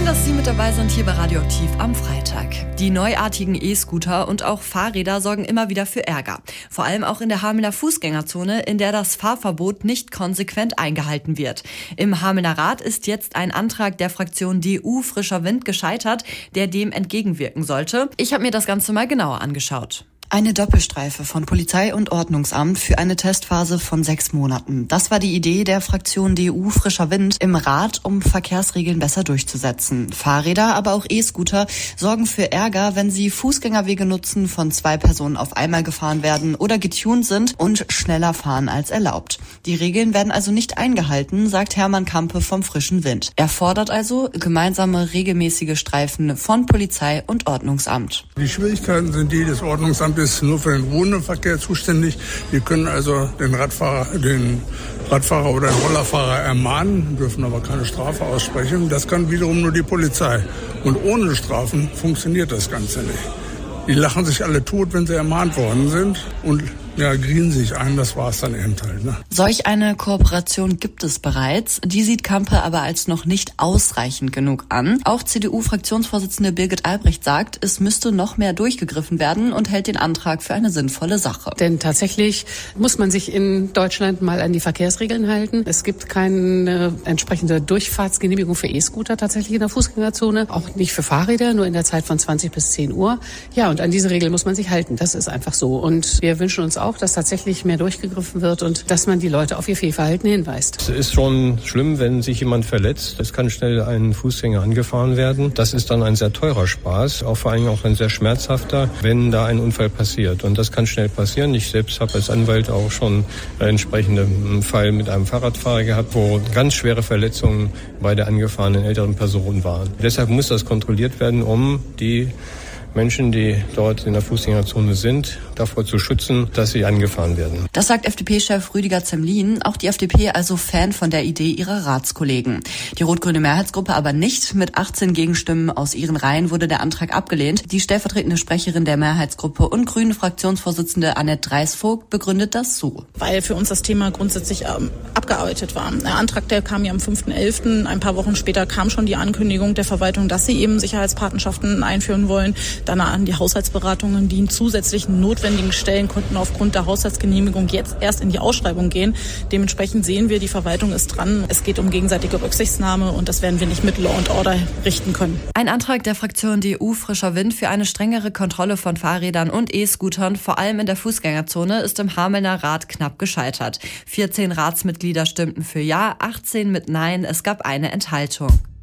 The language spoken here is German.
Schön, dass Sie mit dabei sind hier bei Radioaktiv am Freitag. Die neuartigen E-Scooter und auch Fahrräder sorgen immer wieder für Ärger. Vor allem auch in der Hamelner Fußgängerzone, in der das Fahrverbot nicht konsequent eingehalten wird. Im Hamelner Rat ist jetzt ein Antrag der Fraktion DU Frischer Wind gescheitert, der dem entgegenwirken sollte. Ich habe mir das Ganze mal genauer angeschaut. Eine Doppelstreife von Polizei und Ordnungsamt für eine Testphase von 6 Monaten. Das war die Idee der Fraktion DU Frischer Wind im Rat, um Verkehrsregeln besser durchzusetzen. Fahrräder, aber auch E-Scooter sorgen für Ärger, wenn sie Fußgängerwege nutzen, von 2 Personen auf einmal gefahren werden oder getuned sind und schneller fahren als erlaubt. Die Regeln werden also nicht eingehalten, sagt Hermann Kampe vom Frischen Wind. Er fordert also gemeinsame regelmäßige Streifen von Polizei und Ordnungsamt. Die Schwierigkeiten sind die, das Ordnungsamt ist nur für den Wohnverkehr zuständig. Wir können also den Radfahrer oder den Rollerfahrer ermahnen, dürfen aber keine Strafe aussprechen. Das kann wiederum nur die Polizei. Und ohne Strafen funktioniert das Ganze nicht. Die lachen sich alle tot, wenn sie ermahnt worden sind und grien sich ein, das war's dann eben halt. Ne? Solch eine Kooperation gibt es bereits. Die sieht Kampe aber als noch nicht ausreichend genug an. Auch CDU-Fraktionsvorsitzende Birgit Albrecht sagt, es müsste noch mehr durchgegriffen werden und hält den Antrag für eine sinnvolle Sache. Denn tatsächlich muss man sich in Deutschland mal an die Verkehrsregeln halten. Es gibt keine entsprechende Durchfahrtsgenehmigung für E-Scooter tatsächlich in der Fußgängerzone. Auch nicht für Fahrräder, nur in der Zeit von 20 bis 10 Uhr. Ja, und an diese Regeln muss man sich halten. Das ist einfach so. Und wir wünschen uns auch, dass tatsächlich mehr durchgegriffen wird und dass man die Leute auf ihr Fehlverhalten hinweist. Es ist schon schlimm, wenn sich jemand verletzt. Es kann schnell ein Fußgänger angefahren werden. Das ist dann ein sehr teurer Spaß, auch vor allem auch ein sehr schmerzhafter, wenn da ein Unfall passiert. Und das kann schnell passieren. Ich selbst habe als Anwalt auch schon einen entsprechenden Fall mit einem Fahrradfahrer gehabt, wo ganz schwere Verletzungen bei der angefahrenen älteren Person waren. Deshalb muss das kontrolliert werden, um die Menschen, die dort in der Fußgängerzone sind, davor zu schützen, dass sie angefahren werden. Das sagt FDP-Chef Rüdiger Zemlin. Auch die FDP also Fan von der Idee ihrer Ratskollegen. Die rot-grüne Mehrheitsgruppe aber nicht. Mit 18 Gegenstimmen aus ihren Reihen wurde der Antrag abgelehnt. Die stellvertretende Sprecherin der Mehrheitsgruppe und grüne Fraktionsvorsitzende Annette Dreisvogt begründet das so. Weil für uns das Thema grundsätzlich abgearbeitet war. Der Antrag, der kam ja am 5.11. Ein paar Wochen später kam schon die Ankündigung der Verwaltung, dass sie eben Sicherheitspatenschaften einführen wollen. Dann an die Haushaltsberatungen, die zusätzlichen notwendigen Stellen konnten aufgrund der Haushaltsgenehmigung jetzt erst in die Ausschreibung gehen. Dementsprechend sehen wir, die Verwaltung ist dran. Es geht um gegenseitige Rücksichtnahme und das werden wir nicht mit Law and Order richten können. Ein Antrag der Fraktion DU Frischer Wind für eine strengere Kontrolle von Fahrrädern und E-Scootern, vor allem in der Fußgängerzone, ist im Hamelner Rat knapp gescheitert. 14 Ratsmitglieder stimmten für Ja, 18 mit Nein. Es gab eine Enthaltung.